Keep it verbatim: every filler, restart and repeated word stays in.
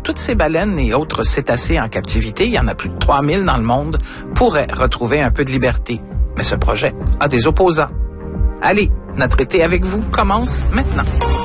toutes ces baleines et autres cétacés en captivité, il y en a plus de trois mille dans le monde, pourraient retrouver un peu de liberté. Mais ce projet a des opposants. Allez, notre été avec vous commence maintenant.